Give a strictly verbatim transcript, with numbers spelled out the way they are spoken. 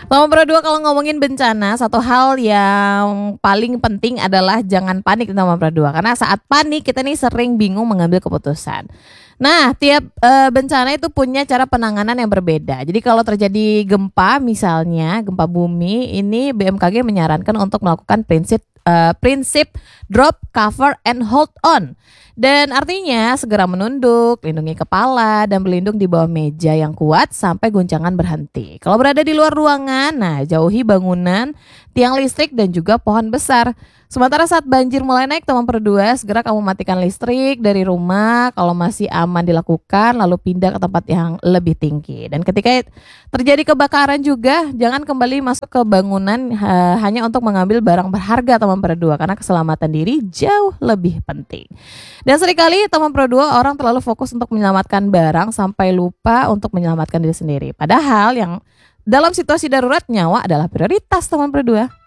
Nomor Pro dua kalau ngomongin bencana, satu hal yang paling penting adalah jangan panik nomor Pro dua. Karena saat panik kita nih sering bingung mengambil keputusan. Nah, tiap e, bencana itu punya cara penanganan yang berbeda. Jadi kalau terjadi gempa misalnya, gempa bumi, ini B M K G menyarankan untuk melakukan prinsip e, prinsip drop, cover, and hold on. Dan artinya segera menunduk, lindungi kepala, dan berlindung di bawah meja yang kuat sampai guncangan berhenti. Kalau berada di luar ruangan, nah jauhi bangunan, tiang listrik, dan juga pohon besar. Sementara saat banjir mulai naik teman berdua, segera kamu matikan listrik dari rumah. Kalau masih aman dilakukan, lalu pindah ke tempat yang lebih tinggi. Dan ketika terjadi kebakaran juga, jangan kembali masuk ke bangunan uh, hanya untuk mengambil barang berharga teman berdua, karena keselamatan diri jauh lebih penting. Dan seringkali teman berdua orang terlalu fokus untuk menyelamatkan barang sampai lupa untuk menyelamatkan diri sendiri. Padahal yang dalam situasi darurat nyawa adalah prioritas teman berdua.